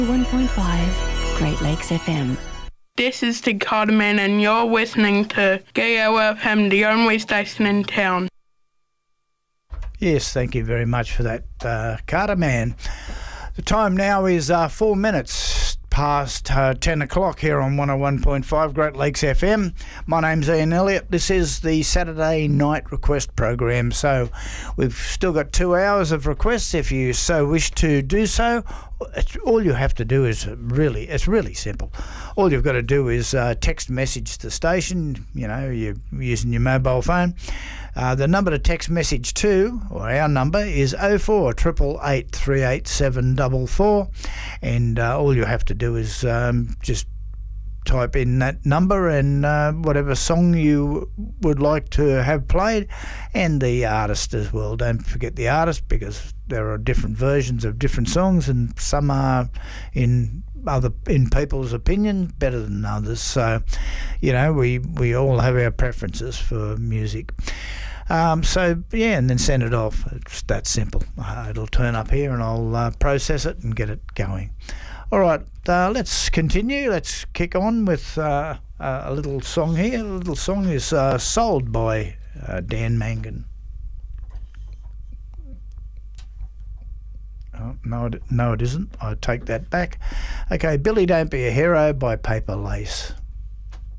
1.5 Great Lakes FM. This is the Carter Man, and you're listening to GLFM, the only station in town. Yes, thank you very much for that, Carter Man. The time now is 4 minutes past 10 o'clock here on 101.5 Great Lakes FM. My name's Ian Elliott. This is the Saturday night request program, so we've still got 2 hours of requests if you so wish to do so. All you have to do is it's really simple. All you've got to do is text message the station, you're using your mobile phone. The number to text message to, or our number, is 04 888 38744, and all you have to do is just type in that number and whatever song you would like to have played, and the artist as well. Don't forget the artist, because there are different versions of different songs, and some are in people's opinion better than others. So, we all have our preferences for music. And then send it off. It's that simple. It'll turn up here and I'll process it and get it going. All right, let's continue. Let's kick on with a little song here. The little song is Sold by Dan Mangan. Oh, no, it isn't. I take that back. Okay, Billy Don't Be a Hero by Paper Lace.